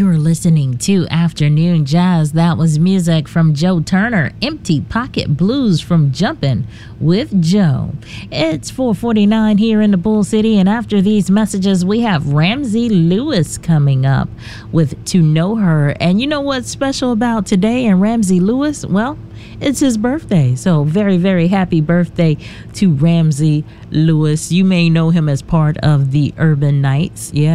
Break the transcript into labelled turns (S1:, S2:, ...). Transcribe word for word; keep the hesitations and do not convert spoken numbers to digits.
S1: You're listening to Afternoon Jazz. That was music from Joe Turner, Empty Pocket Blues from Jumpin' with Joe. It's four forty-nine here in the Bull City, and after these messages, we have Ramsey Lewis coming up with To Know Her. And you know what's special about today and Ramsey Lewis? Well, it's his birthday. So very, very happy birthday to Ramsey Lewis. You may know him as part of the Urban Knights. Yeah.